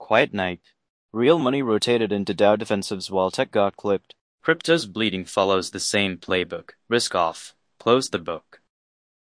quiet night. Real money rotated into Dow defensives while tech got clipped. Crypto's bleeding follows the same playbook. Risk off. Close the book.